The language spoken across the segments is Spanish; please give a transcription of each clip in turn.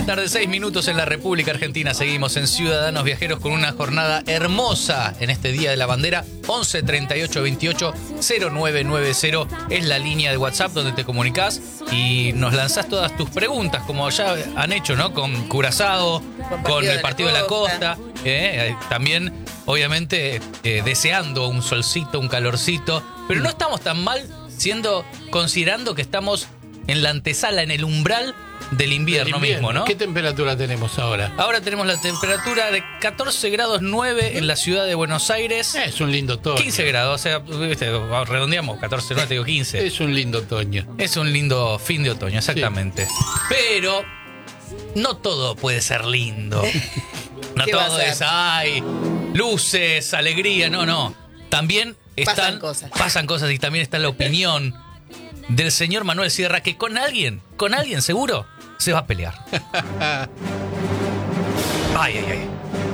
la tarde, 6 minutos en la República Argentina. Seguimos en Ciudadanos Viajeros con una jornada hermosa en este Día de la Bandera. 11 38 28 0990 es la línea de WhatsApp donde te comunicás y nos lanzás todas tus preguntas, como ya han hecho, ¿no? Con Curazao, con el Partido de la Costa. También, obviamente, deseando un solcito, un calorcito. Pero no estamos tan mal considerando que estamos en la antesala, en el umbral del invierno mismo, ¿no? ¿Qué temperatura tenemos ahora? Ahora tenemos la temperatura de 14 grados 9 en la ciudad de Buenos Aires. Es un lindo otoño. 15 grados, o sea, redondeamos, 14, 9, te digo 15. Es un lindo otoño. Es un lindo fin de otoño, exactamente. Sí. Pero no todo puede ser lindo. No todo es, ay, luces, alegría, no. También pasan cosas y también está la opinión del señor Manuel Sierra, que con alguien seguro se va a pelear. Ay.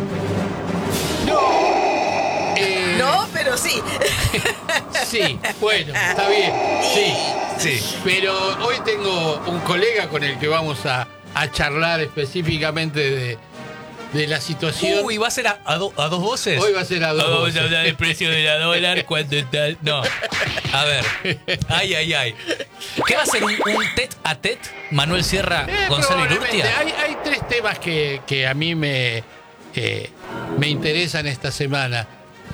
No, pero sí. Sí, bueno, está bien. Sí. Pero hoy tengo un colega con el que vamos a charlar específicamente de la situación. Uy, ¿va a ser a dos voces? Hoy va a ser a dos voces. Vamos a hablar del precio de la dólar, cuánto está. No. A ver. Ay. ¿Qué va a ser un tete a tete, Manuel Sierra, Gonzalo Urrutia? Hay tres temas que a mí me interesan esta semana.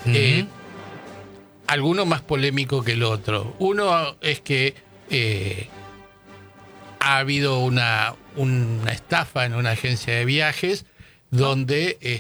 Alguno más polémico que el otro. Uno es que ha habido una estafa en una agencia de viajes donde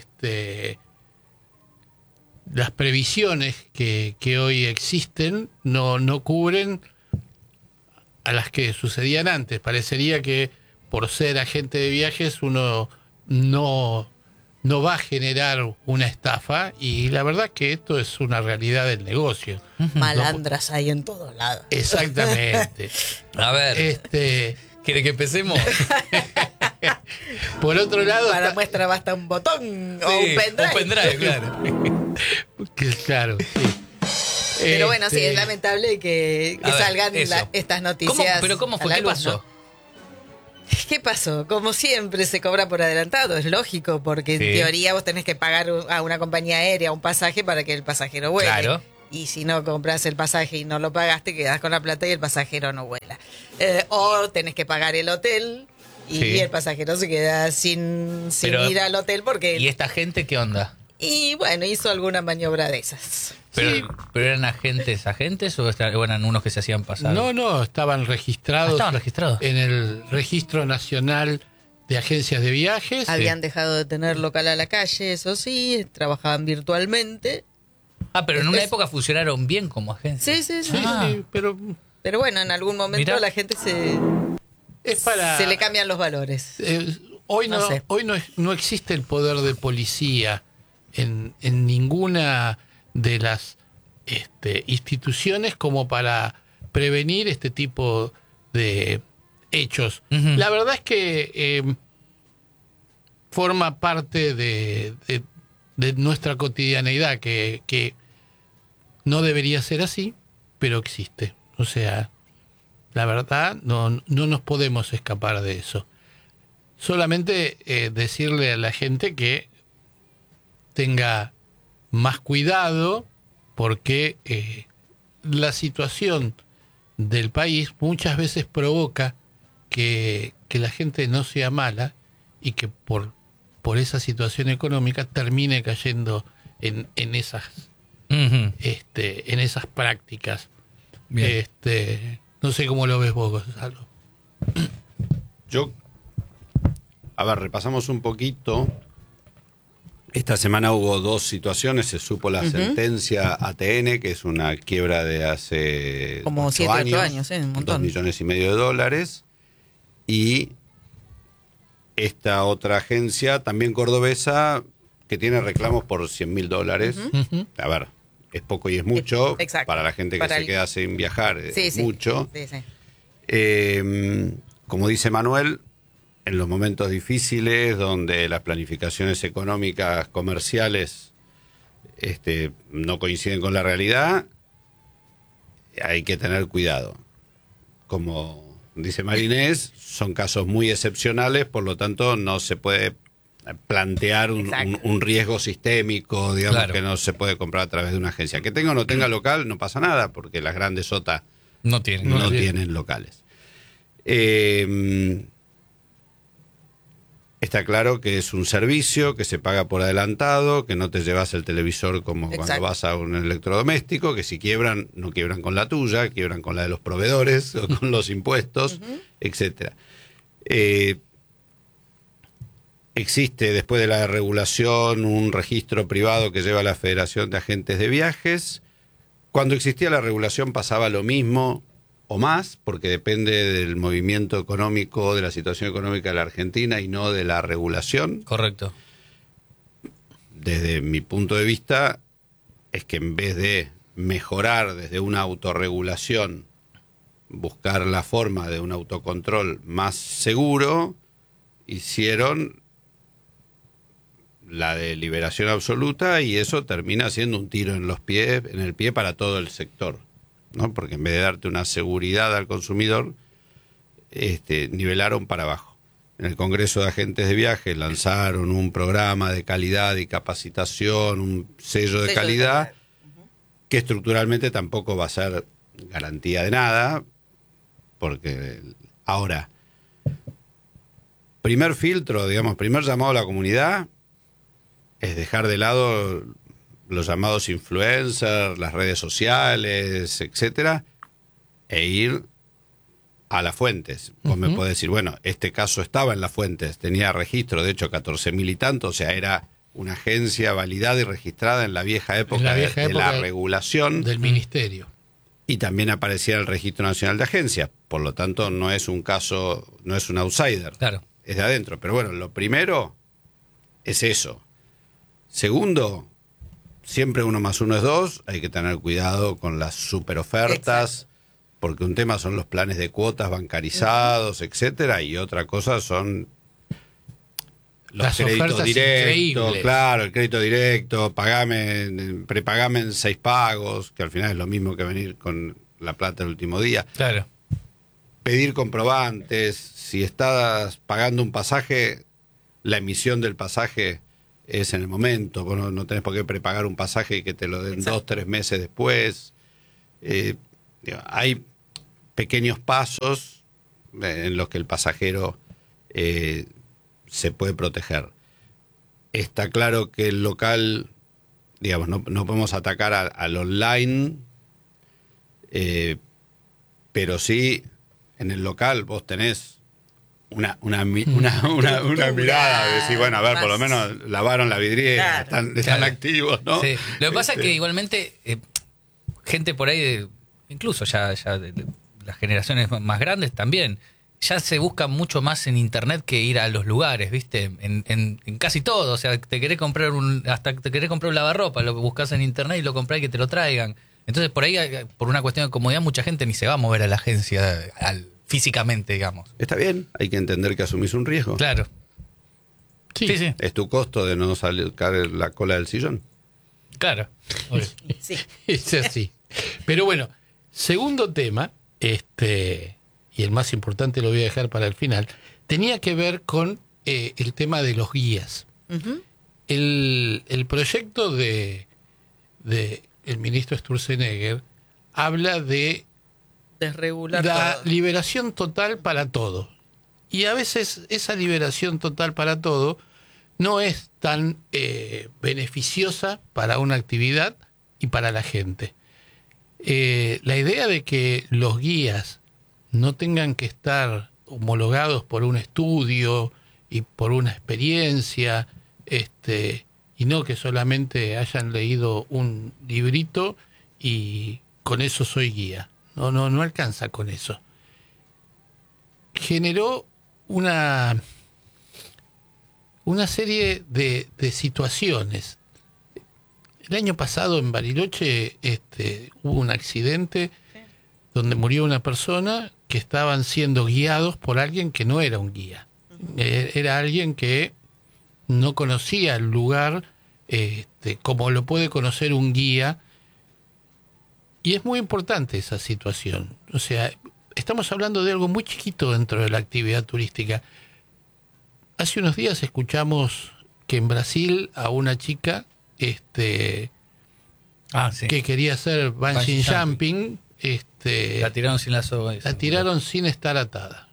las previsiones que hoy existen no cubren a las que sucedían antes. Parecería que por ser agente de viajes uno no va a generar una estafa, y la verdad que esto es una realidad del negocio. Malandras hay en todos lados. Exactamente. A ver, ¿quiere que empecemos? Por otro lado... Para muestra basta un botón o un pendrive. Un pendrive, claro. Claro, sí. Pero bueno, sí, es lamentable que salgan estas noticias. ¿Cómo fue? ¿Qué pasó? ¿No? ¿Qué pasó? Como siempre se cobra por adelantado, es lógico, porque en teoría vos tenés que pagar a una compañía aérea un pasaje para que el pasajero vuele. Claro. Y si no compras el pasaje y no lo pagaste, quedás con la plata y el pasajero no vuela. O tenés que pagar el hotel y el pasajero se queda sin ir al hotel porque... ¿Y esta gente qué onda? Y bueno, hizo alguna maniobra de esas. ¿Pero eran agentes o eran unos que se hacían pasar? No, estaban registrados. En el Registro Nacional de Agencias de Viajes. Habían dejado de tener local a la calle, eso sí, trabajaban virtualmente. Pero en una época funcionaron bien como agencias. Sí. Sí, pero bueno, en algún momento la gente se le cambian los valores. Hoy no existe el poder de policía en ninguna de las instituciones como para prevenir este tipo de hechos. La verdad es que forma parte de nuestra cotidianeidad, que no debería ser así, pero existe. O sea, la verdad, no nos podemos escapar de eso. Solamente decirle a la gente que tenga más cuidado, porque la situación del país muchas veces provoca que la gente no sea mala y que por esa situación económica termine cayendo en esas en esas prácticas. No sé cómo lo ves vos, Gonzalo. Repasamos un poquito. Esta semana hubo dos situaciones. Se supo la sentencia ATN, que es una quiebra de hace como 7 o 8 años, un montón. $2,5 millones. Y esta otra agencia, también cordobesa, que tiene reclamos por $100.000. A ver, es poco y es mucho. Exacto. Para la gente que se queda sin viajar, es mucho. Sí. Como dice Manuel, en los momentos difíciles donde las planificaciones económicas comerciales no coinciden con la realidad, hay que tener cuidado. Como dice Marinés, son casos muy excepcionales, por lo tanto no se puede plantear un riesgo sistémico, digamos, claro, que no se puede comprar a través de una agencia. Que tenga o no tenga local, no pasa nada, porque las grandes OTA no tienen locales. Está claro que es un servicio que se paga por adelantado, que no te llevas el televisor como cuando vas a un electrodoméstico, que si quiebran, no quiebran con la tuya, quiebran con la de los proveedores o con los impuestos, etcétera. Existe, después de la regulación, un registro privado que lleva la Federación de Agentes de Viajes. Cuando existía la regulación pasaba lo mismo o más, porque depende del movimiento económico, de la situación económica de la Argentina y no de la regulación. Correcto. Desde mi punto de vista, es que en vez de mejorar desde una autorregulación, buscar la forma de un autocontrol más seguro, hicieron la de liberación absoluta, y eso termina siendo un tiro en el pie para todo el sector, ¿no? Porque en vez de darte una seguridad al consumidor, nivelaron para abajo. En el Congreso de Agentes de Viajes lanzaron un programa de calidad y capacitación, un sello de calidad, que estructuralmente tampoco va a ser garantía de nada, porque ahora, primer filtro, digamos, primer llamado a la comunidad, es dejar de lado los llamados influencers, las redes sociales, etcétera, e ir a las fuentes. Vos me podés decir, bueno, este caso estaba en las fuentes, tenía registro, de hecho 14.000 y tanto, o sea, era una agencia validada y registrada en la vieja época, de la regulación del ministerio. Y también aparecía en el Registro Nacional de Agencias, por lo tanto no es un caso, no es un outsider, claro, es de adentro. Pero bueno, lo primero es eso. Segundo, siempre 1 más 1 es 2, hay que tener cuidado con las superofertas, porque un tema son los planes de cuotas bancarizados, etcétera, y otra cosa son los las créditos directos, increíbles. Claro, el crédito directo, prepagame en 6 pagos, que al final es lo mismo que venir con la plata el último día. Claro. Pedir comprobantes, si estás pagando un pasaje, la emisión del pasaje es en el momento, vos no tenés por qué prepagar un pasaje y que te lo den 2-3 meses después. Hay pequeños pasos en los que el pasajero se puede proteger. Está claro que el local, digamos, no podemos atacar al online, pero sí en el local vos tenés una mirada de decir, bueno, a ver, por lo menos lavaron la vidriera, claro, están activos, ¿no? Sí. Lo que pasa es que igualmente gente por ahí, incluso ya de las generaciones más grandes también, ya se busca mucho más en internet que ir a los lugares, ¿viste? En casi todo, o sea, te querés comprar un lavarropa, lo buscas en internet y lo comprás y que te lo traigan. Entonces por ahí, por una cuestión de comodidad, mucha gente ni se va a mover a la agencia físicamente, digamos. Está bien, hay que entender que asumís un riesgo. Claro. Sí. Es tu costo de no sacar la cola del sillón. Claro. Sí. Es así. Pero bueno, segundo tema, y el más importante lo voy a dejar para el final, tenía que ver con el tema de los guías. El proyecto de el ministro Sturzenegger habla de desregular la todo. liberación total para todo. Y a veces esa liberación total para todo no es tan beneficiosa para una actividad y para la gente. La idea de que los guías no tengan que estar homologados por un estudio y por una experiencia, y no que solamente hayan leído un librito y con eso soy guía. No alcanza con eso. Generó una serie de situaciones. El año pasado en Bariloche hubo un accidente donde murió una persona que estaban siendo guiados por alguien que no era un guía. Era alguien que no conocía el lugar como lo puede conocer un guía. Y es muy importante esa situación. O sea, estamos hablando de algo muy chiquito dentro de la actividad turística. Hace unos días escuchamos que en Brasil a una chica sí. que quería hacer bungee jumping, la tiraron sin la soga. La tiraron sin estar atada.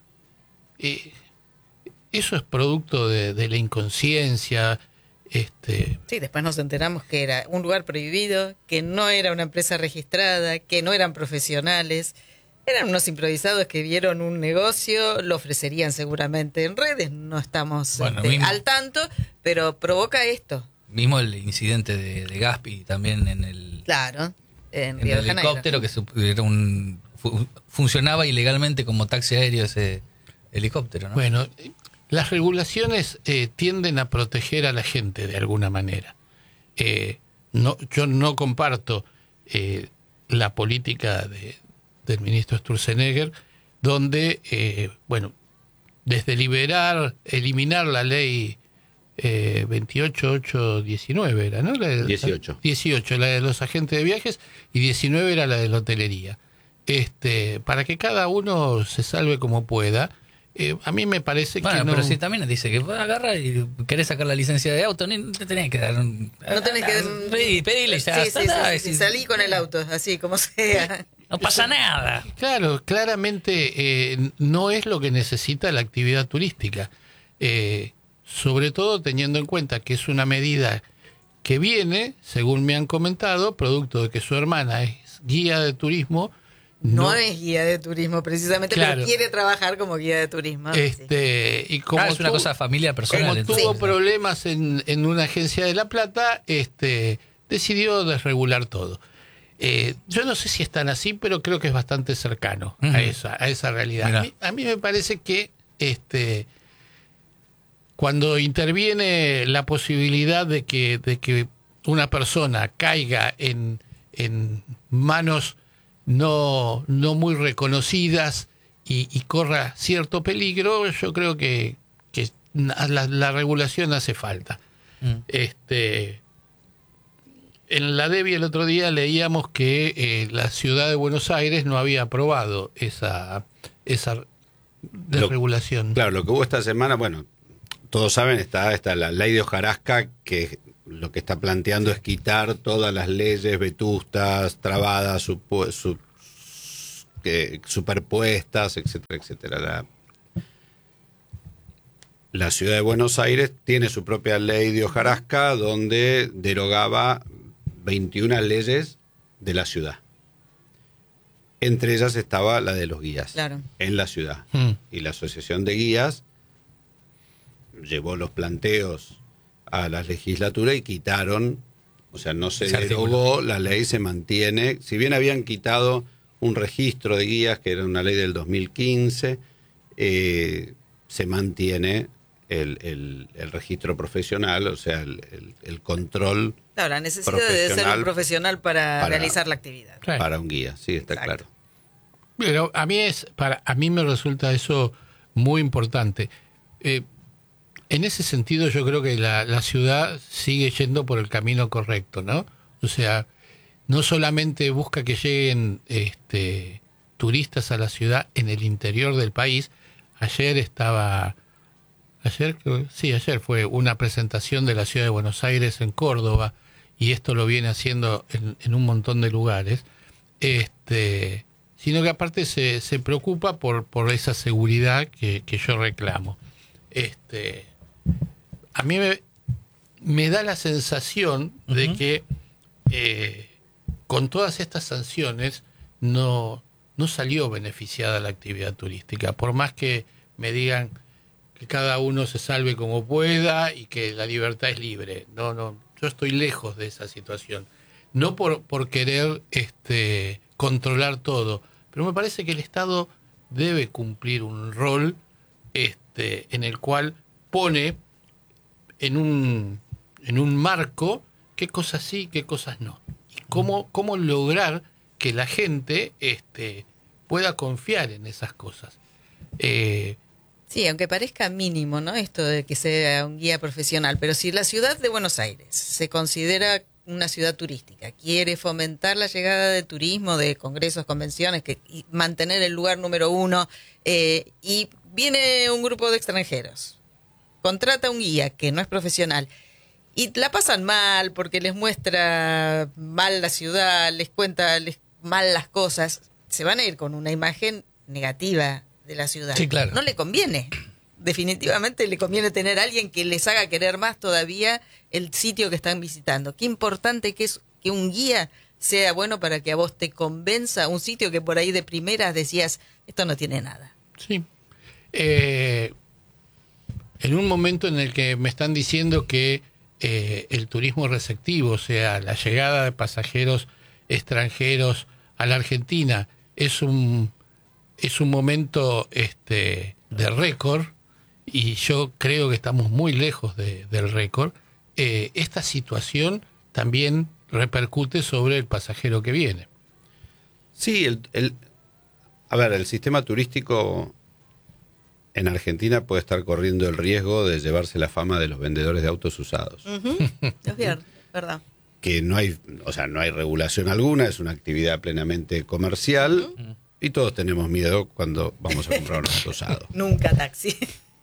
Eso es producto de la inconsciencia. Sí, después nos enteramos que era un lugar prohibido, que no era una empresa registrada, que no eran profesionales. Eran unos improvisados que vieron un negocio, lo ofrecerían seguramente en redes, no estamos al tanto, pero provoca esto. Mismo el incidente de Gaspi también en el... Claro, en Río de Janeiro. Helicóptero que funcionaba ilegalmente como taxi aéreo ese helicóptero, ¿no? Bueno, las regulaciones tienden a proteger a la gente de alguna manera. Yo no comparto la política del ministro Sturzenegger, donde, desde eliminar la ley 28.819 era, ¿no? 18, la de los agentes de viajes, y 19 era la de la hotelería. Para que cada uno se salve como pueda. A mí me parece que no... pero si también dice que agarra y querés sacar la licencia de auto, no te tenés que dar un... No tenés que... Pedile ya. Sí, salí con el auto, así como sea. No pasa nada. Claro, claramente no es lo que necesita la actividad turística. Sobre todo teniendo en cuenta que es una medida que viene, según me han comentado, producto de que su hermana es guía de turismo. No es guía de turismo precisamente, claro, pero quiere trabajar como guía de turismo. Y como es una cosa familiar personal. Como tuvo problemas en una agencia de La Plata, decidió desregular todo. Yo no sé si es tan así, pero creo que es bastante cercano a esa realidad. A mí me parece que cuando interviene la posibilidad de que una persona caiga en manos no muy reconocidas y corra cierto peligro, yo creo que la regulación hace falta. En la DEVI el otro día leíamos que la ciudad de Buenos Aires no había aprobado esa desregulación. Claro, lo que hubo esta semana, bueno, todos saben, está la ley de hojarasca, que lo que está planteando es quitar todas las leyes vetustas, trabadas, superpuestas, etcétera, etcétera. La ciudad de Buenos Aires tiene su propia ley de hojarasca, donde derogaba 21 leyes de la ciudad. Entre ellas estaba la de los guías, claro, en la ciudad. Y la asociación de guías llevó los planteos a la legislatura y quitaron, o sea, no se derogó, la ley se mantiene. Si bien habían quitado un registro de guías, que era una ley del 2015, se mantiene el registro profesional, o sea, el control. Claro, la necesidad de ser un profesional para realizar la actividad. Para un guía, sí, está claro. Pero a mí me resulta eso muy importante. En ese sentido, yo creo que la ciudad sigue yendo por el camino correcto, ¿no? O sea, no solamente busca que lleguen turistas a la ciudad en el interior del país. Ayer fue una presentación de la ciudad de Buenos Aires en Córdoba, y esto lo viene haciendo en un montón de lugares, sino que aparte se preocupa por esa seguridad que yo reclamo. A mí me da la sensación de que con todas estas sanciones no salió beneficiada la actividad turística, por más que me digan que cada uno se salve como pueda y que la libertad es libre. No, yo estoy lejos de esa situación. No por querer controlar todo, pero me parece que el Estado debe cumplir un rol en el cual pone en un marco qué cosas sí, qué cosas no. Y cómo lograr que la gente pueda confiar en esas cosas. Sí, aunque parezca mínimo, ¿no? Esto de que sea un guía profesional, pero si la ciudad de Buenos Aires se considera una ciudad turística, quiere fomentar la llegada de turismo, de congresos, convenciones, y mantener el lugar número 1, y viene un grupo de extranjeros, contrata un guía que no es profesional, y la pasan mal porque les muestra mal la ciudad, les cuenta mal las cosas, se van a ir con una imagen negativa de la ciudad. Sí, claro. No le conviene. Definitivamente le conviene tener a alguien que les haga querer más todavía el sitio que están visitando. Qué importante que es que un guía sea bueno para que a vos te convenza un sitio que por ahí de primeras decías, esto no tiene nada. Sí. En un momento en el que me están diciendo que el turismo receptivo, o sea, la llegada de pasajeros extranjeros a la Argentina, es un momento de récord, y yo creo que estamos muy lejos del récord. Esta situación también repercute sobre el pasajero que viene. Sí, el sistema turístico en Argentina puede estar corriendo el riesgo de llevarse la fama de los vendedores de autos usados. Es verdad. Que no hay regulación alguna, es una actividad plenamente comercial, y todos tenemos miedo cuando vamos a comprar un auto usado. Nunca taxi.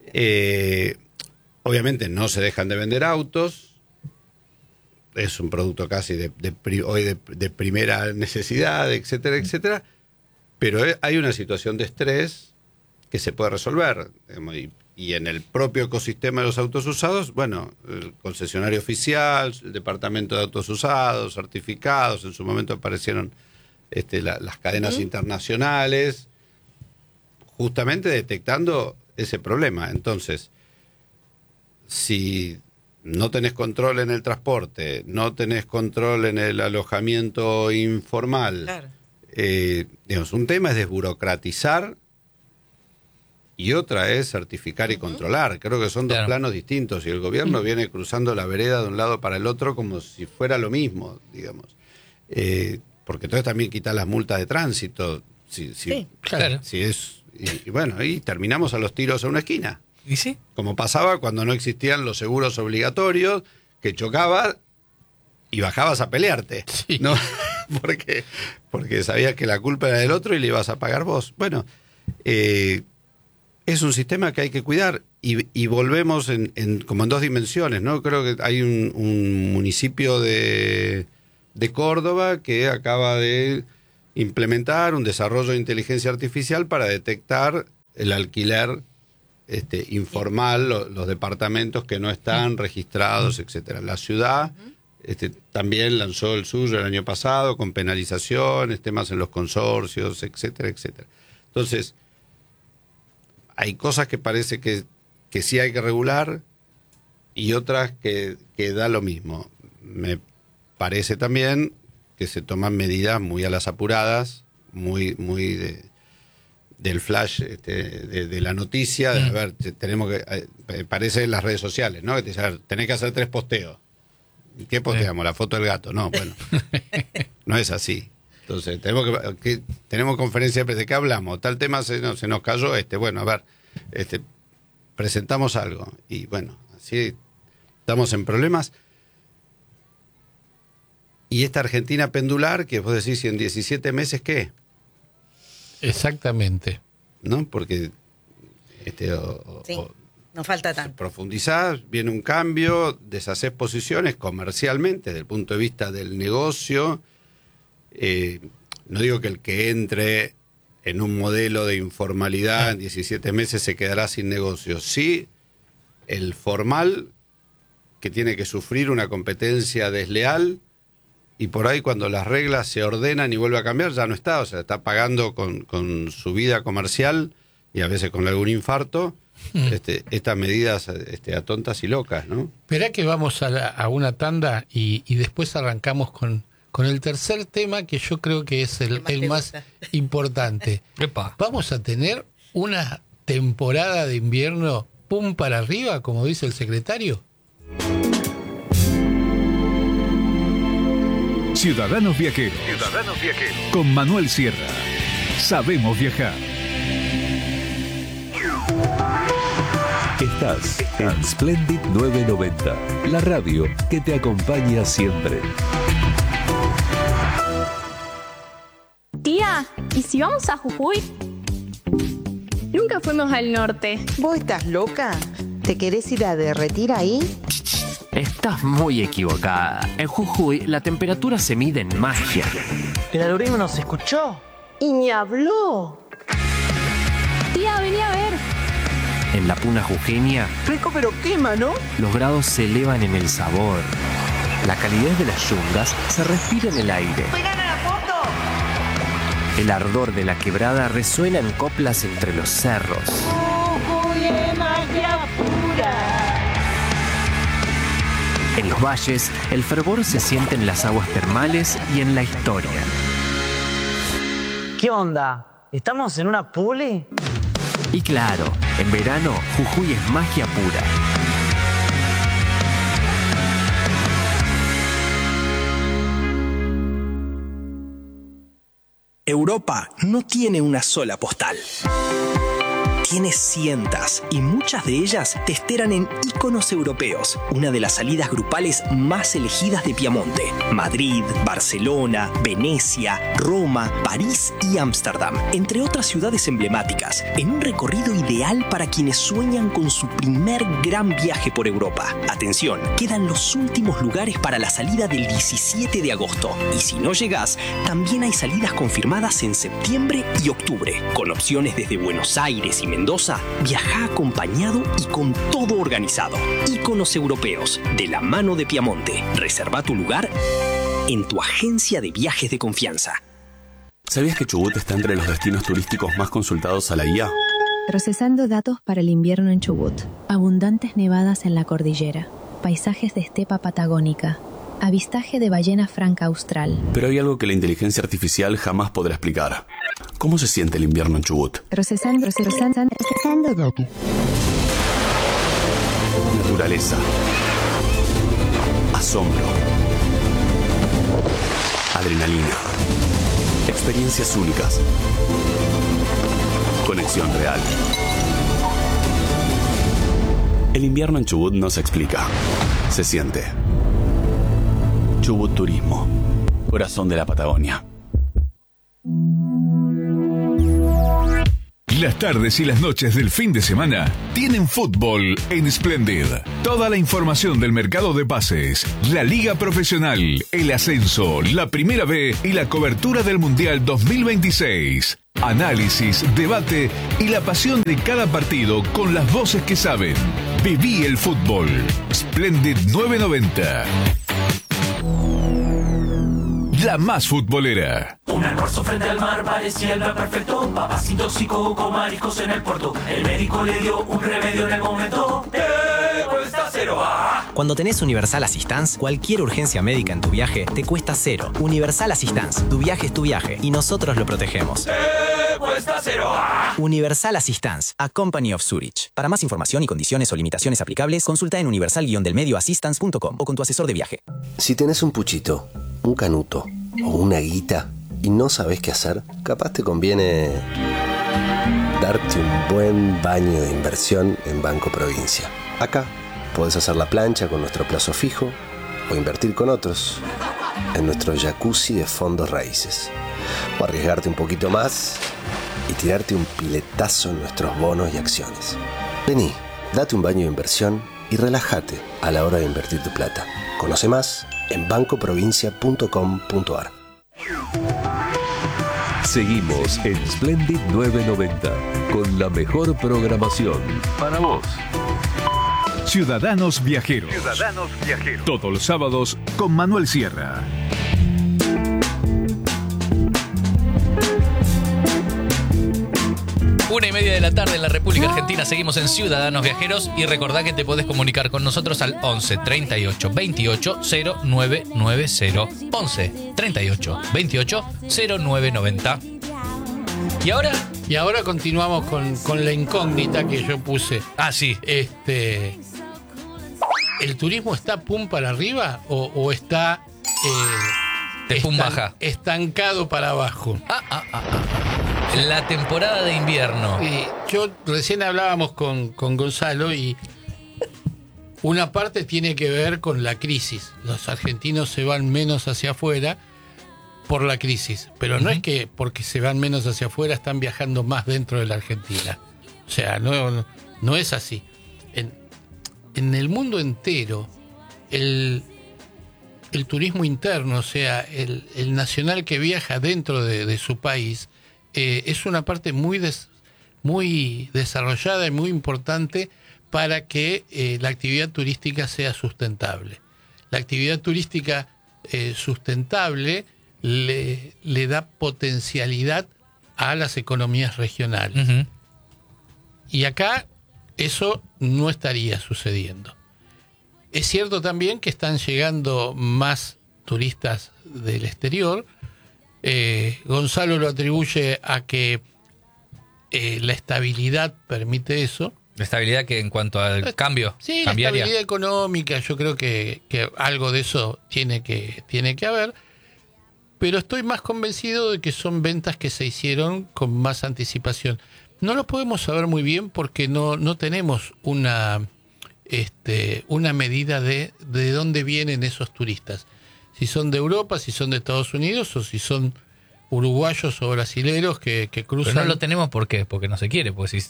Obviamente no se dejan de vender autos, es un producto casi hoy de primera necesidad, etcétera, etcétera, pero hay una situación de estrés que se puede resolver, y en el propio ecosistema de los autos usados, bueno, el concesionario oficial, el departamento de autos usados, certificados, en su momento aparecieron las cadenas internacionales, justamente detectando ese problema. Entonces, si no tenés control en el transporte, no tenés control en el alojamiento informal, Claro. Un tema es desburocratizar y otra es certificar y controlar. Creo que son dos planos distintos, y el gobierno viene cruzando la vereda de un lado para el otro como si fuera lo mismo, digamos. Porque entonces también quitar las multas de tránsito. Sí, claro. Si es, y bueno, y terminamos a los tiros a una esquina. ¿Y sí? Como pasaba cuando no existían los seguros obligatorios, que chocabas y bajabas a pelearte, Sí. ¿no? porque sabías que la culpa era del otro y le ibas a pagar vos. Bueno, es un sistema que hay que cuidar, y volvemos como en dos dimensiones, ¿no? Creo que hay un municipio de Córdoba que acaba de implementar un desarrollo de inteligencia artificial para detectar el alquiler informal, los departamentos que no están registrados, etcétera. La ciudad también lanzó el suyo el año pasado con penalizaciones, temas en los consorcios, etcétera, etcétera. Entonces, hay cosas que parece que sí hay que regular, y otras que da lo mismo. Me parece también que se toman medidas muy a las apuradas, muy del flash, de la noticia, de, a ver, tenemos que, parece en las redes sociales, ¿no? Que te dicen, a ver, tenés que hacer 3 posteos. ¿Y qué posteamos? La foto del gato. No, bueno, no es así. Entonces, tenemos conferencia de prensa. ¿De qué hablamos? Tal tema se nos cayó. Bueno, a ver, presentamos algo. Y bueno, así estamos en problemas. Y esta Argentina pendular, que vos decís, ¿y en 17 meses qué? Exactamente. ¿No? Porque no falta tanto. Profundizás, viene un cambio, deshacés posiciones comercialmente desde el punto de vista del negocio. No digo que el que entre en un modelo de informalidad en 17 meses se quedará sin negocio. Sí, el formal, que tiene que sufrir una competencia desleal, y por ahí cuando las reglas se ordenan y vuelve a cambiar, ya no está. O sea, está pagando con su vida comercial, y a veces con algún infarto, estas medidas a tontas y locas, ¿no? Esperá que vamos a una tanda y después arrancamos con el tercer tema, que yo creo que es el más importante. Epa. Vamos a tener una temporada de invierno pum para arriba, como dice el secretario. Ciudadanos Viajeros. Con Manuel Sierra. Sabemos viajar. Estás en Splendid 990, la radio que te acompaña siempre. Tía, ¿y si vamos a Jujuy? Nunca fuimos al norte. ¿Vos estás loca? ¿Te querés ir a derretir ahí? Estás muy equivocada. En Jujuy la temperatura se mide en magia. ¿El algoritmo nos escuchó? Y ni habló. Tía, vení a ver. En la puna jujeña, Rico pero quema, ¿no? los grados se elevan en el sabor. La calidez de las yungas se respira en el aire. ¡Pegan a la foto! El ardor de la quebrada resuena en coplas entre los cerros. Jujuy es magia pura. En los valles, el fervor se siente en las aguas termales y en la historia. ¿Qué onda? ¿Estamos en una puli? Y claro, en verano, Jujuy es magia pura. Europa no tiene una sola postal. Tiene cientos y muchas de ellas te esperan en Iconos Europeos, una de las salidas grupales más elegidas de Piamonte. Madrid, Barcelona, Venecia, Roma, París y Ámsterdam, entre otras ciudades emblemáticas, en un recorrido ideal para quienes sueñan con su primer gran viaje por Europa. Atención, quedan los últimos lugares para la salida del 17 de agosto. Y si no llegás, también hay salidas confirmadas en septiembre y octubre, con opciones desde Buenos Aires y Mendoza. Viaja acompañado y con todo organizado. Iconos Europeos, de la mano de Piamonte. Reserva tu lugar en tu agencia de viajes de confianza. ¿Sabías que Chubut está entre los destinos turísticos más consultados a la IA? Procesando datos para el invierno en Chubut. Abundantes nevadas en la cordillera. Paisajes de estepa patagónica. Avistaje de ballena franca austral. Pero hay algo que la inteligencia artificial jamás podrá explicar. ¿Cómo se siente el invierno en Chubut? Procesando datos. Naturaleza. Asombro. Adrenalina. Experiencias únicas. Conexión real. El invierno en Chubut no se explica. Se siente. Chubut Turismo. Corazón de la Patagonia. Las tardes y las noches del fin de semana tienen fútbol en Splendid. Toda la información del mercado de pases, la liga profesional, el ascenso, la primera B y la cobertura del Mundial 2026. Análisis, debate y la pasión de cada partido con las voces que saben. Viví el fútbol. Splendid 990. La más futbolera. Un almuerzo frente al mar parecía el plan perfecto. Papas sin tóxico con mariscos en el puerto. El médico le dio un remedio en el momento. Cuesta cero. Cuando tenés Universal Assistance, cualquier urgencia médica en tu viaje te cuesta cero. Universal Assistance, tu viaje es tu viaje y nosotros lo protegemos. Cuesta cero. Universal Assistance, a Company of Zurich. Para más información y condiciones o limitaciones aplicables, consulta en universal-delmedioassistance.com o con tu asesor de viaje. Si tenés un puchito, un canuto o una guita y no sabés qué hacer, capaz te conviene darte un buen baño de inversión en Banco Provincia. Acá podés hacer la plancha con nuestro plazo fijo o invertir con otros en nuestro jacuzzi de fondos raíces. O arriesgarte un poquito más y tirarte un piletazo en nuestros bonos y acciones. Vení, date un baño de inversión y relájate a la hora de invertir tu plata. Conoce más en bancoprovincia.com.ar. Seguimos en Splendid 990 con la mejor programación para vos. Ciudadanos Viajeros. Ciudadanos Viajeros. Todos los sábados con Manuel Sierra. Una y media de la tarde en la República Argentina. Seguimos en Ciudadanos Viajeros y recordá que te podés comunicar con nosotros al 11 38 28 0990. 11 38 28 0990. ¿Y ahora? Y ahora continuamos con la incógnita que yo puse. Ah, sí. ¿El turismo está pum para arriba o está de pum baja? Estancado para abajo? La temporada de invierno. Yo recién hablábamos con Gonzalo y una parte tiene que ver con la crisis. Los argentinos se van menos hacia afuera por la crisis, pero no es que porque se van menos hacia afuera están viajando más dentro de la Argentina. O sea, no es así. En el mundo entero, el turismo interno, o sea, el nacional que viaja dentro de su país, es una parte muy desarrollada y muy importante para que la actividad turística sea sustentable. La actividad turística sustentable le da potencialidad a las economías regionales. Y acá eso no estaría sucediendo. Es cierto también que están llegando más turistas del exterior. Gonzalo lo atribuye a que la estabilidad permite eso. La estabilidad que en cuanto al cambio, sí, cambiaria. La estabilidad económica, yo creo que algo de eso tiene que haber. Pero estoy más convencido de que son ventas que se hicieron con más anticipación. No lo podemos saber muy bien porque no tenemos una medida de dónde vienen esos turistas. Si son de Europa, si son de Estados Unidos o si son uruguayos o brasileros que cruzan. Pero no lo tenemos, ¿por qué? Porque no se quiere. Porque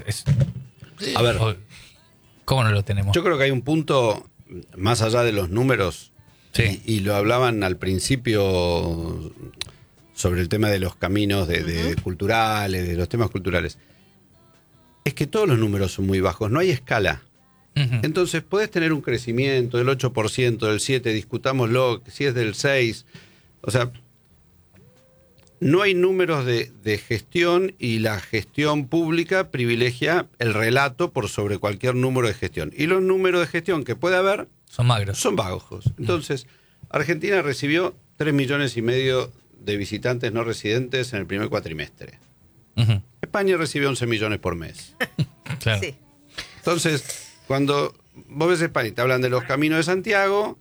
A ver, ¿cómo no lo tenemos? Yo creo que hay un punto más allá de los números, sí. y lo hablaban al principio sobre el tema de los caminos de culturales, de los temas culturales. Es que todos los números son muy bajos, no hay escala. Entonces puedes tener un crecimiento del 8%, del 7%, discutámoslo, si es del 6%. O sea, no hay números de gestión y la gestión pública privilegia el relato por sobre cualquier número de gestión. Y los números de gestión que puede haber son magros. Son bajos. Entonces, Argentina recibió 3,5 millones de visitantes no residentes en el primer cuatrimestre. España recibió 11 millones por mes. Claro. Sí. Entonces, cuando vos ves España y te hablan de los caminos de Santiago,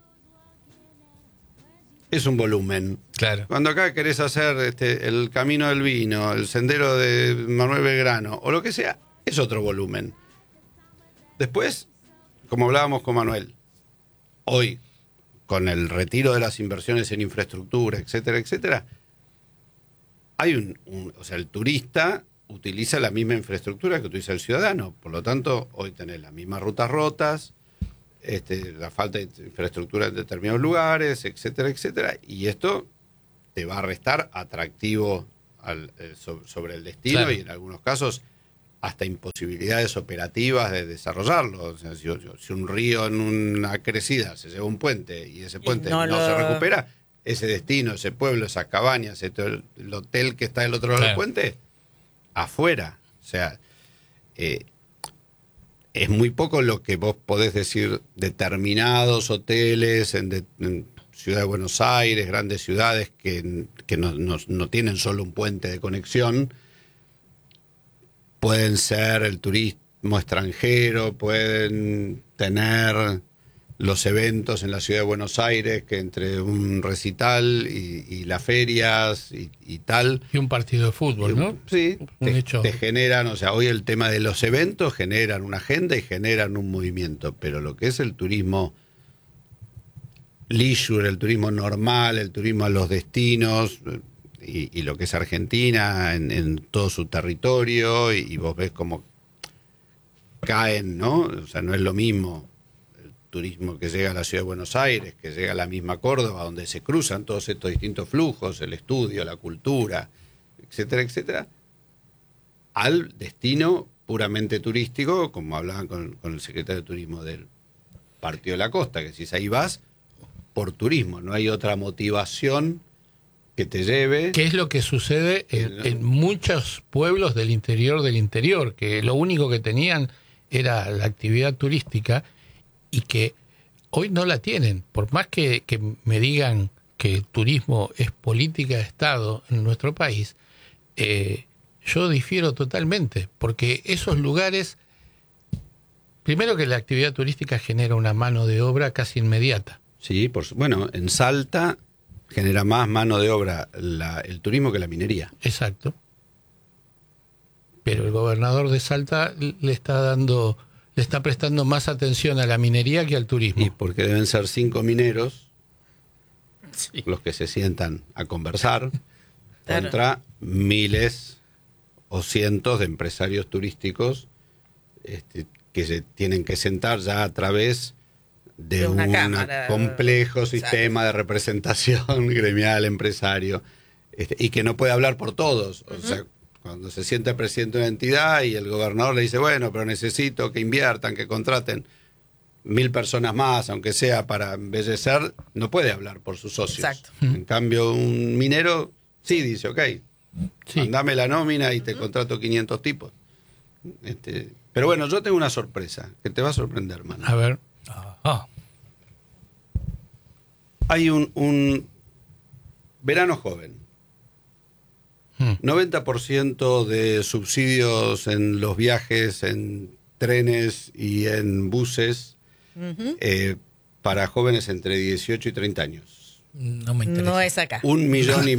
es un volumen. Claro. Cuando acá querés hacer el camino del vino, el sendero de Manuel Belgrano, o lo que sea, es otro volumen. Después, como hablábamos con Manuel, hoy, con el retiro de las inversiones en infraestructura, etcétera, etcétera, hay o sea, el turista utiliza la misma infraestructura que utiliza el ciudadano. Por lo tanto, hoy tenés las mismas rutas rotas, la falta de infraestructura en determinados lugares, etcétera, etcétera. Y esto te va a restar atractivo sobre el destino, claro. Y en algunos casos hasta imposibilidades operativas de desarrollarlo. O sea, si un río en una crecida se lleva un puente y ese puente no se recupera, ese destino, ese pueblo, esas cabañas, el hotel que está del otro lado del puente, afuera. O sea, es muy poco lo que vos podés decir determinados hoteles en Ciudad de Buenos Aires, grandes ciudades que no tienen solo un puente de conexión. Pueden ser el turismo extranjero, pueden tener los eventos en la Ciudad de Buenos Aires, que entre un recital y las ferias y tal. Y un partido de fútbol, ¿no? Sí, te generan, o sea, hoy el tema de los eventos generan una agenda y generan un movimiento, pero lo que es el turismo leisure, el turismo normal, el turismo a los destinos, y lo que es Argentina en todo su territorio, y vos ves cómo caen, ¿no? O sea, no es lo mismo turismo que llega a la Ciudad de Buenos Aires, que llega a la misma Córdoba, donde se cruzan todos estos distintos flujos, el estudio, la cultura, etcétera, etcétera, al destino puramente turístico, como hablaban con el secretario de Turismo del Partido de la Costa, que si ahí vas por turismo, no hay otra motivación que te lleve. ¿Qué es lo que sucede en muchos pueblos del interior, que lo único que tenían era la actividad turística, y que hoy no la tienen? Por más que me digan que el turismo es política de Estado en nuestro país, yo difiero totalmente, porque esos lugares, primero que la actividad turística genera una mano de obra casi inmediata. Sí, bueno, en Salta genera más mano de obra el turismo que la minería. Exacto. pero el gobernador de Salta le está prestando más atención a la minería que al turismo. Y porque deben ser 5 mineros los que se sientan a conversar contra miles o cientos de empresarios turísticos que se tienen que sentar ya a través de un complejo sistema de representación gremial, empresario, y que no puede hablar por todos. O sea, cuando se siente el presidente de una entidad y el gobernador le dice, bueno, pero necesito que inviertan, que contraten 1.000 personas más, aunque sea para embellecer, no puede hablar por sus socios. Exacto. En cambio, un minero sí dice, ok, mandame la nómina y te contrato 500 tipos. Pero bueno, yo tengo una sorpresa que te va a sorprender, mano. A ver. Hay un verano joven. 90% de subsidios en los viajes, en trenes y en buses para jóvenes entre 18 y 30 años. No me interesa. No es acá. 1,5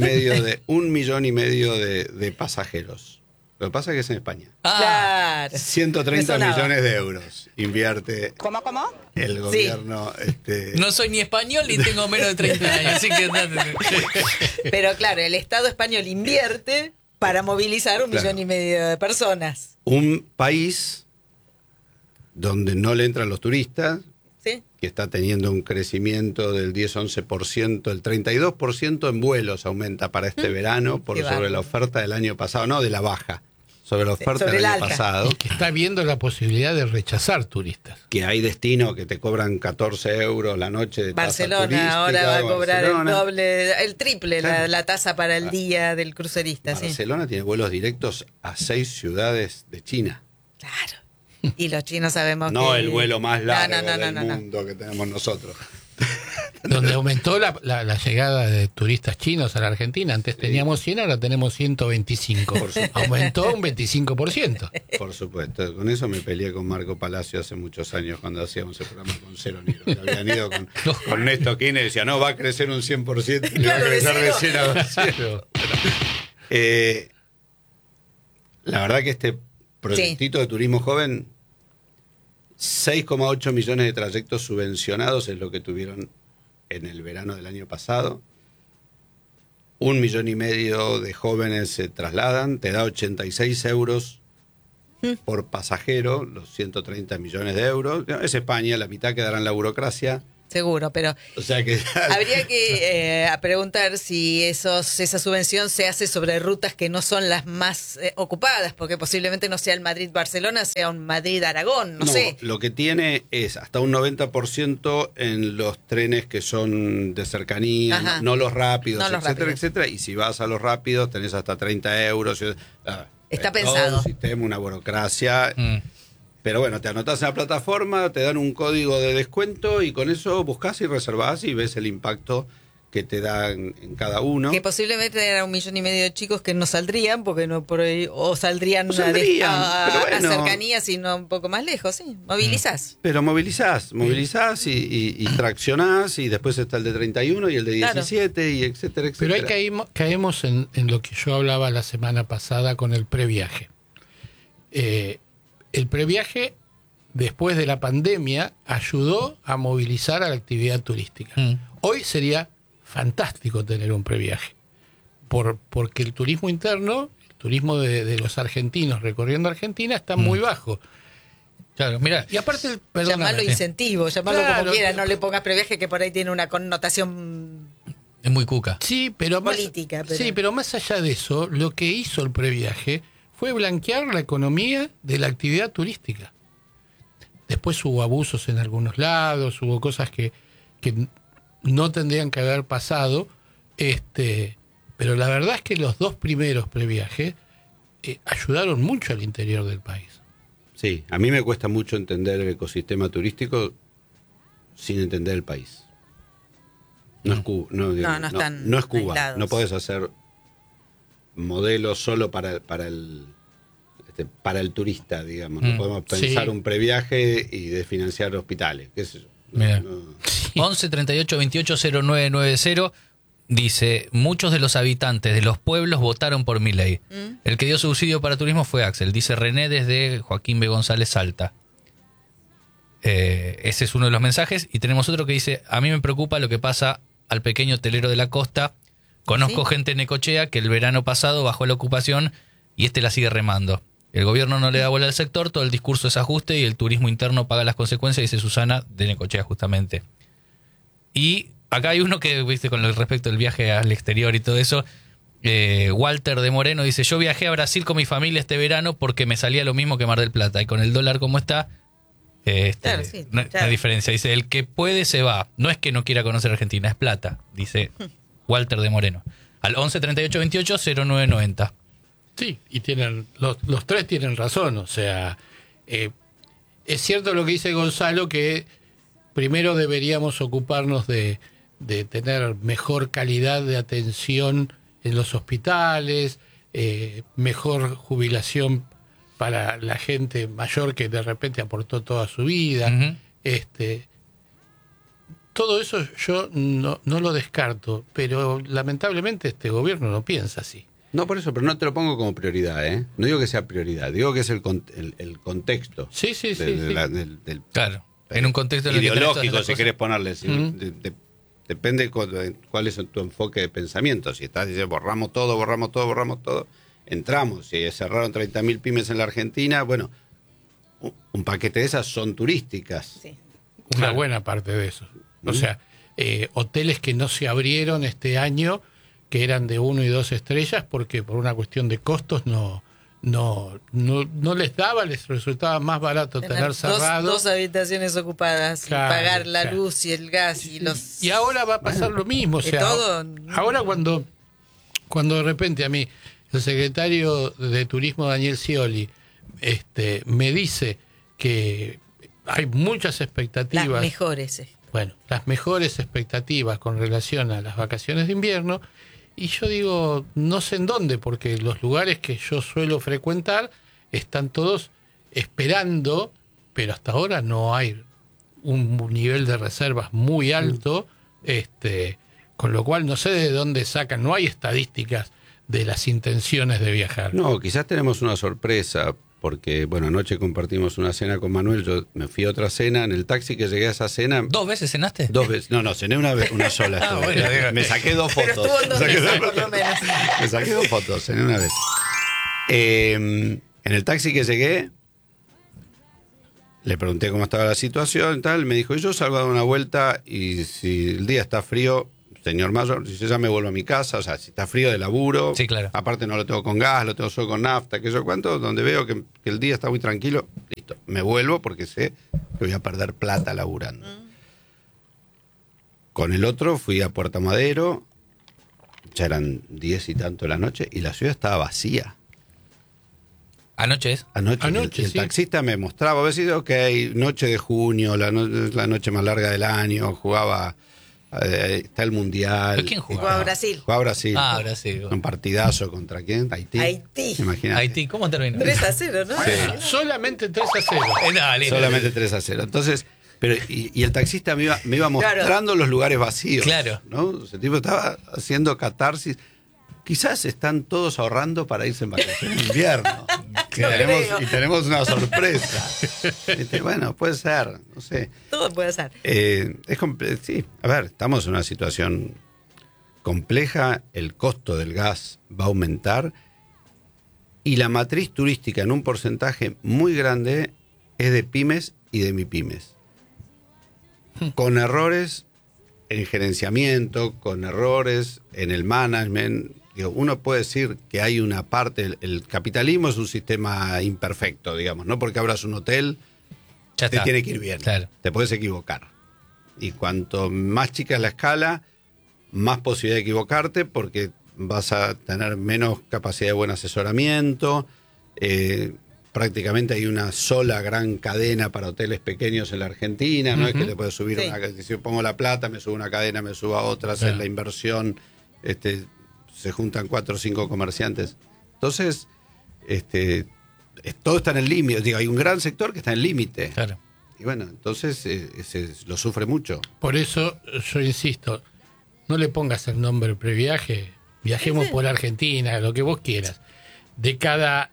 millones de pasajeros. Lo que pasa es que es en España. Claro. 130 millones de euros invierte ¿Cómo? el gobierno. No soy ni español ni tengo menos de 30 años, así que... Pero claro, el Estado español invierte para movilizar 1,5 millones de personas. Un país donde no le entran los turistas, ¿sí? Que está teniendo un crecimiento del 10-11%, el 32% en vuelos aumenta para este verano por sobre la oferta del año pasado, no de la baja, sobre la oferta del año pasado. Y que está viendo la posibilidad de rechazar turistas. Que hay destinos que te cobran 14 euros la noche de Barcelona tasa turística. ahora va a cobrar Barcelona. el doble, el triple, Claro. la tasa para el día del crucerista. Barcelona tiene vuelos directos a 6 ciudades de China. Claro. Y los chinos sabemos No que... el vuelo más largo del no. mundo que tenemos nosotros. Donde aumentó la llegada de turistas chinos a la Argentina. Antes teníamos 100, ahora tenemos 125. Aumentó un 25%. Por supuesto. Con eso me peleé con Marco Palacio hace muchos años cuando hacíamos el programa con Cero Negro. Que habían ido con Néstor Kirchner y decía, no, va a crecer un 100%. Y Claro, va a crecer de de cero. 0 a 0. La verdad que este proyectito de turismo joven, 6,8 millones de trayectos subvencionados es lo que tuvieron en el verano del año pasado. 1,5 millones de jóvenes se trasladan, te da 86 euros por pasajero, los 130 millones de euros. Es España, la mitad quedará en la burocracia. Seguro, pero O sea que habría que preguntar si esa subvención se hace sobre rutas que no son las más ocupadas, porque posiblemente no sea el Madrid-Barcelona, sea un Madrid-Aragón, no sé. Lo que tiene es hasta un 90% en los trenes que son de cercanía, Ajá. no los rápidos, No los etcétera, rápidos. etcétera. Y si vas a los rápidos tenés hasta 30 euros. Está Es pensado. todo un sistema, una burocracia. Pero bueno, te anotás en la plataforma, te dan un código de descuento y con eso buscás y reservás y ves el impacto que te dan en cada uno. Que posiblemente era 1,5 millones de chicos que no saldrían, porque no por ahí, o saldrían, No saldrían, pero bueno. a cercanías y no un poco más lejos, sí. Movilizás. Pero movilizás y traccionás y después está el de 31 y el de 17 y etcétera, etcétera. Pero ahí caemos en lo que yo hablaba la semana pasada con el previaje. El previaje, después de la pandemia, ayudó a movilizar a la actividad turística. Hoy sería fantástico tener un previaje, porque el turismo interno, el turismo de los argentinos recorriendo Argentina está muy bajo. Claro, mira. Y aparte, Llamarlo incentivo, llamarlo Claro, como quieras, no le pongas previaje que por ahí tiene una connotación Es muy cuca. Sí, pero política. Sí, pero más allá de eso, lo que hizo el previaje fue blanquear la economía de la actividad turística. Después hubo abusos en algunos lados, hubo cosas que no tendrían que haber pasado, pero la verdad es que los 2 primeros previajes ayudaron mucho al interior del país. Sí, a mí me cuesta mucho entender el ecosistema turístico sin entender el país. No es Cuba, no es Cuba. aislados. No podés hacer modelos solo para el turista, digamos. No podemos pensar un previaje y desfinanciar hospitales, qué sé yo. Mira. 11 38 28 0990. Dice, muchos de los habitantes de los pueblos votaron por Milei. El que dio subsidio para turismo fue Axel. Dice René desde Joaquín B. González, Salta. Ese es uno de los mensajes. Y tenemos otro que dice, a mí me preocupa lo que pasa al pequeño hotelero de la costa. Conozco gente en Necochea que el verano pasado bajó la ocupación y la sigue remando. El gobierno no le da bola al sector, todo el discurso es ajuste y el turismo interno paga las consecuencias, dice Susana de Necochea justamente. Y acá hay uno que, viste, con respecto al viaje al exterior y todo eso, Walter de Moreno dice, yo viajé a Brasil con mi familia este verano porque me salía lo mismo que Mar del Plata y con el dólar como está, claro, sí, no hay diferencia. Dice, el que puede se va, no es que no quiera conocer Argentina, es plata, dice Walter de Moreno. Al 11 38 28 09 90. Sí, y tienen los tres tienen razón, o sea, es cierto lo que dice Gonzalo, que primero deberíamos ocuparnos de tener mejor calidad de atención en los hospitales, mejor jubilación para la gente mayor que de repente aportó toda su vida. Todo eso yo no lo descarto, pero lamentablemente este gobierno no piensa así. No, por eso, pero no te lo pongo como prioridad, ¿eh? No digo que sea prioridad, digo que es el contexto. Sí. Del claro, en un contexto ideológico, si querés ponerle. Depende cuál es tu enfoque de pensamiento. Si estás diciendo borramos todo, entramos. Si cerraron 30.000 pymes en la Argentina, bueno, un paquete de esas son turísticas. Sí. Una buena parte de eso. O sea, hoteles que no se abrieron este año, que eran de 1 y 2 estrellas, porque por una cuestión de costos no les daba, les resultaba más barato tener cerrado. Dos habitaciones ocupadas, claro, y pagar la luz y el gas y los... Y ahora va a pasar lo mismo. O sea, ahora cuando de repente a mí el secretario de Turismo, Daniel Scioli, me dice que hay muchas expectativas. Las mejores. Bueno, las mejores expectativas con relación a las vacaciones de invierno. Y yo digo, no sé en dónde, porque los lugares que yo suelo frecuentar están todos esperando, pero hasta ahora no hay un nivel de reservas muy alto, con lo cual no sé de dónde sacan, no hay estadísticas de las intenciones de viajar. No, quizás tenemos una sorpresa, porque, bueno, anoche compartimos una cena con Manuel, yo me fui a otra cena, en el taxi que llegué a esa cena... ¿2 veces cenaste? 2 veces, no, cené una vez, una sola. Me saqué 2 fotos. Me saqué 2 fotos, cené una vez. En el taxi que llegué, le pregunté cómo estaba la situación y tal, me dijo, yo salgo a dar una vuelta y si el día está frío... Señor Mayor, si yo ya me vuelvo a mi casa, o sea, si está frío de laburo, sí, claro. Aparte no lo tengo con gas, lo tengo solo con nafta, que yo cuánto, donde veo que el día está muy tranquilo, listo, me vuelvo porque sé que voy a perder plata laburando. Con el otro fui a Puerto Madero, ya eran 10 y tanto de la noche, y la ciudad estaba vacía. ¿Anoche es? Anoche, el taxista me mostraba, a veces, ok, noche de junio, la noche más larga del año, jugaba... está el Mundial. ¿Quién jugaba? Jugaba Brasil. Jugaba Brasil. Ah, Brasil. Un partidazo contra quién? Haití. Imagínate. Haití, ¿cómo terminó? 3-0, ¿no? Sí. Solamente 3-0. Solamente 3-0. Entonces, pero y el taxista me iba mostrando los lugares vacíos. Claro. ¿no? Ese tipo estaba haciendo catarsis. Quizás están todos ahorrando para irse en vacaciones de invierno. Y tenemos una sorpresa. Bueno, puede ser, no sé. Todo puede ser. Sí, a ver, estamos en una situación compleja, el costo del gas va a aumentar y la matriz turística en un porcentaje muy grande es de pymes y de mipymes. Con errores en gerenciamiento, con errores en el management. Uno puede decir que hay una parte, el capitalismo es un sistema imperfecto, digamos, no porque abras un hotel te tiene que ir bien, claro. Te puedes equivocar. Y cuanto más chica es la escala, más posibilidad de equivocarte porque vas a tener menos capacidad de buen asesoramiento. Prácticamente hay una sola gran cadena para hoteles pequeños en la Argentina, no es que te puedes subir si yo pongo la plata, me subo una cadena, me subo a otra, hacer la inversión, se juntan 4 o 5 comerciantes. Entonces, todo está en el límite. Digo, hay un gran sector que está en el límite. Claro. Y bueno, entonces lo sufre mucho. Por eso yo insisto, no le pongas el nombre previaje, viajemos por Argentina, lo que vos quieras. De cada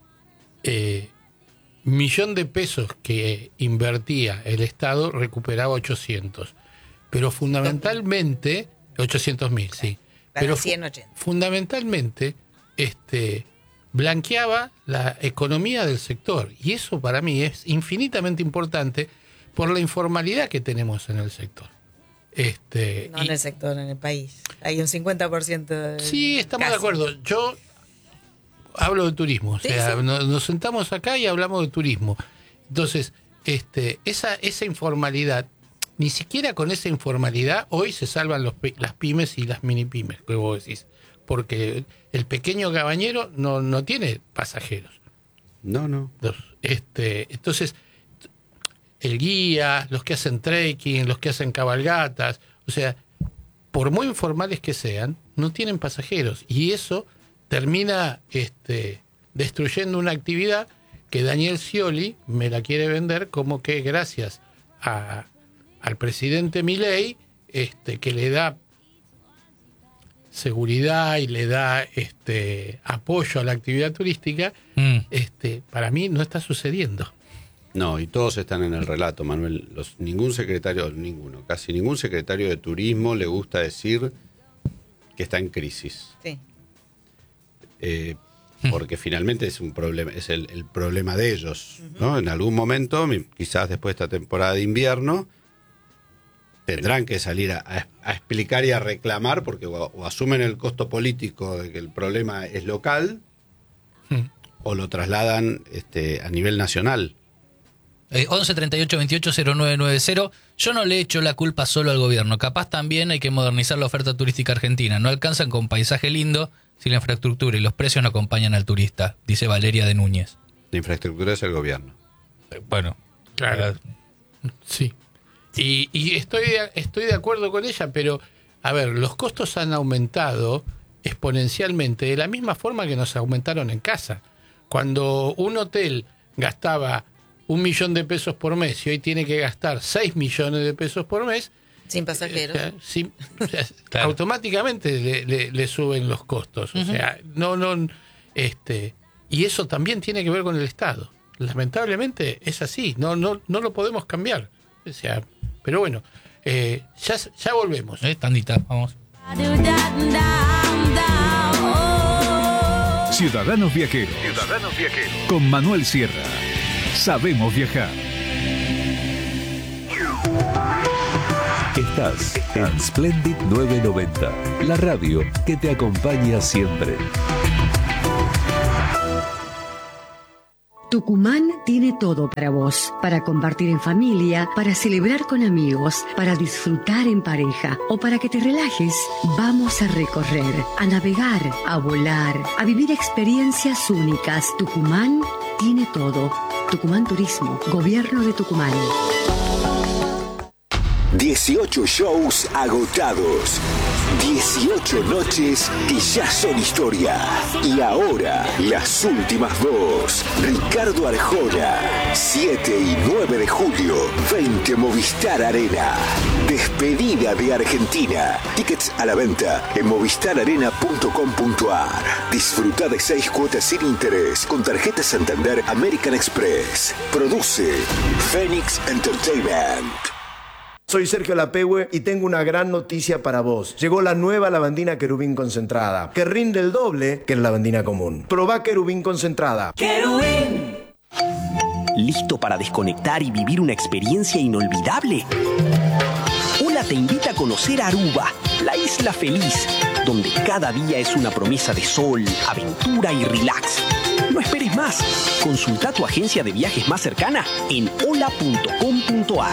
millón de pesos que invertía el Estado, recuperaba 800. Pero fundamentalmente, 800.000, sí. Pero fundamentalmente, blanqueaba la economía del sector. Y eso para mí es infinitamente importante por la informalidad que tenemos en el sector. No en el sector, en el país. Hay un 50%. Sí, estamos de acuerdo. Yo hablo de turismo. O sea, nos sentamos acá y hablamos de turismo. Entonces, esa informalidad, ni siquiera con esa informalidad hoy se salvan las pymes y las mini pymes, que vos decís. Porque el pequeño cabañero no tiene pasajeros. No. Entonces, el guía, los que hacen trekking, los que hacen cabalgatas, o sea, por muy informales que sean, no tienen pasajeros. Y eso termina destruyendo una actividad que Daniel Scioli me la quiere vender como que gracias al presidente Milei, que le da seguridad y le da apoyo a la actividad turística, para mí no está sucediendo. No, y todos están en el relato, Manuel. Casi ningún secretario de turismo le gusta decir que está en crisis. Sí. Porque finalmente es un problema, es el problema de ellos, ¿no? En algún momento, quizás después de esta temporada de invierno, tendrán que salir a explicar y a reclamar, porque o asumen el costo político de que el problema es local, o lo trasladan a nivel nacional. 11 38 28 0990. Yo no le echo la culpa solo al gobierno. Capaz también hay que modernizar la oferta turística argentina. No alcanzan con paisaje lindo si la infraestructura y los precios no acompañan al turista, dice Valeria de Núñez. La infraestructura es el gobierno. Bueno, claro. Sí. Y estoy de acuerdo con ella, pero, a ver, los costos han aumentado exponencialmente de la misma forma que nos aumentaron en casa. Cuando un hotel gastaba 1 millón de pesos por mes y hoy tiene que gastar 6 millones de pesos por mes, sin pasajeros, claro, automáticamente le suben los costos. O sea, y eso también tiene que ver con el Estado. Lamentablemente es así, no lo podemos cambiar. O sea, pero bueno, ya volvemos. Tandita, vamos. Ciudadanos Viajeros. Con Manuel Sierra. Sabemos viajar. Estás en Splendid 990, la radio que te acompaña siempre. Tucumán tiene todo para vos, para compartir en familia, para celebrar con amigos, para disfrutar en pareja o para que te relajes. Vamos a recorrer, a navegar, a volar, a vivir experiencias únicas. Tucumán tiene todo. Tucumán Turismo, Gobierno de Tucumán. 18 shows agotados. 18 noches que ya son historia. Y ahora, las últimas dos. Ricardo Arjona, 7 y 9 de julio, 20 Movistar Arena. Despedida de Argentina. Tickets a la venta en movistararena.com.ar. Disfruta de 6 cuotas sin interés con tarjeta Santander American Express. Produce Phoenix Entertainment. Soy Sergio Lapehue y tengo una gran noticia para vos. Llegó la nueva lavandina Querubín concentrada, que rinde el doble que la lavandina común. Probá Querubín concentrada. ¡Querubín! ¿Listo para desconectar y vivir una experiencia inolvidable? Ola te invita a conocer Aruba, la isla feliz, donde cada día es una promesa de sol, aventura y relax. No esperes más. Consulta tu agencia de viajes más cercana en ola.com.ar.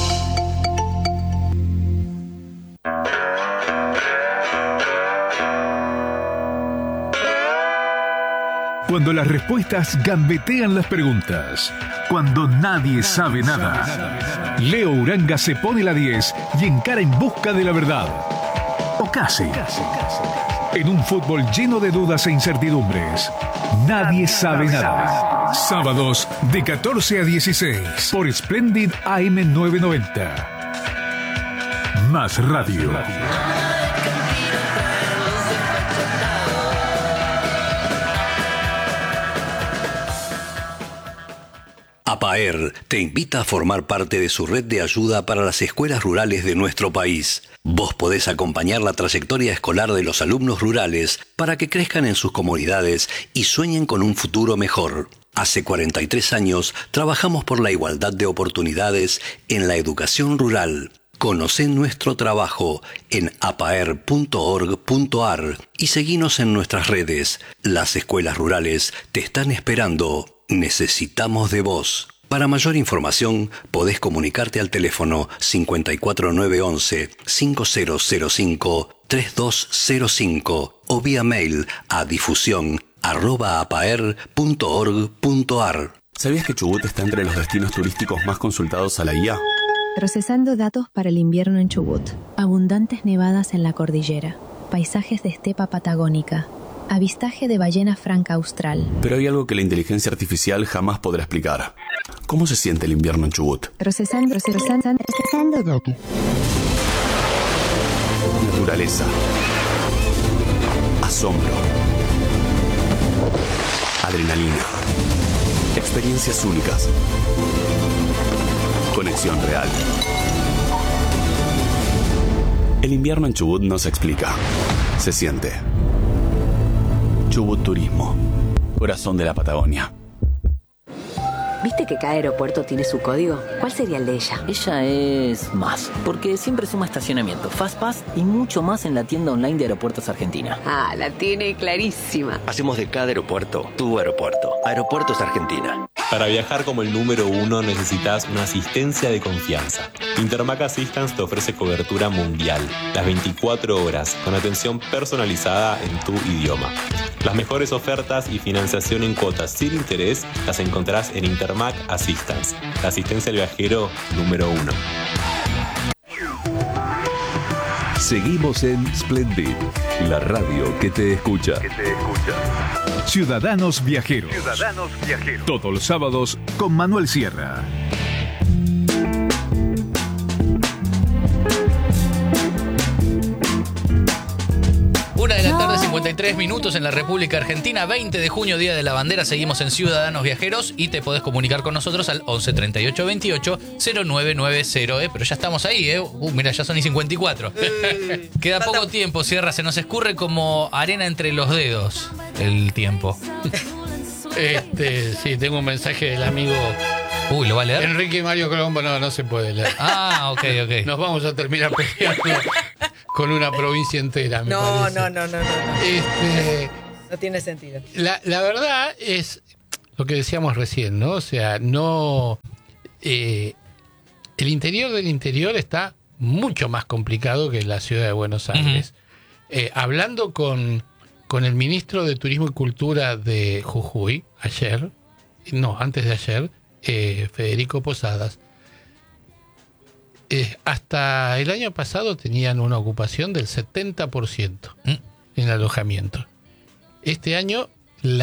Cuando las respuestas gambetean las preguntas. Cuando nadie sabe nada. Leo Uranga se pone la 10 y encara en busca de la verdad. O casi. En un fútbol lleno de dudas e incertidumbres. Nadie sabe nada. Sábados de 14 a 16 por Splendid AM 990. Más radio. APAER te invita a formar parte de su red de ayuda para las escuelas rurales de nuestro país. Vos podés acompañar la trayectoria escolar de los alumnos rurales para que crezcan en sus comunidades y sueñen con un futuro mejor. Hace 43 años trabajamos por la igualdad de oportunidades en la educación rural. Conocé nuestro trabajo en apaer.org.ar y seguinos en nuestras redes. Las escuelas rurales te están esperando. Necesitamos de vos. Para mayor información, podés comunicarte al teléfono 54911-5005-3205 o vía mail a difusión@apaer.org.ar. ¿Sabías que Chubut está entre los destinos turísticos más consultados a la IA? Procesando datos para el invierno en Chubut. Abundantes nevadas en la cordillera. Paisajes de estepa patagónica. Avistaje de ballena franca austral. Pero hay algo que la inteligencia artificial jamás podrá explicar. ¿Cómo se siente el invierno en Chubut? Procesando datos. Naturaleza. Asombro. Adrenalina. Experiencias únicas. Conexión real. El invierno en Chubut no se explica. Se siente. Chubut Turismo. Corazón de la Patagonia. ¿Viste que cada aeropuerto tiene su código? ¿Cuál sería el de ella? Ella es más, porque siempre suma estacionamiento, FastPass y mucho más en la tienda online de Aeropuertos Argentina. Ah, la tiene clarísima. Hacemos de cada aeropuerto tu aeropuerto. Aeropuertos Argentina. Para viajar como el número 1 necesitas una asistencia de confianza. Intermac Assistance te ofrece cobertura mundial, las 24 horas, con atención personalizada en tu idioma. Las mejores ofertas y financiación en cuotas sin interés las encontrarás en Intermac Assistance, la asistencia al viajero número 1. Seguimos en Splendid, la radio que te escucha. Ciudadanos Viajeros. Todos los sábados con Manuel Sierra. 1:53 en la República Argentina, 20 de junio, Día de la Bandera. Seguimos en Ciudadanos Viajeros y te podés comunicar con nosotros al 11 38 28 0990. Pero ya estamos ahí, mira, ya son y 54. Queda poco tiempo, Sierra. Se nos escurre como arena entre los dedos el tiempo. Sí, tengo un mensaje del amigo. Uy, ¿lo va a leer? Enrique Mario Colombo, no se puede leer. Ah, ok. Nos vamos a terminar peleando con una provincia entera, me parece. No. No tiene sentido. La verdad es lo que decíamos recién, ¿no? O sea, no. El interior del interior está mucho más complicado que la ciudad de Buenos Aires. Hablando con el ministro de Turismo y Cultura de Jujuy, antes de ayer, Federico Posadas, hasta el año pasado tenían una ocupación del 70% en alojamiento. Este año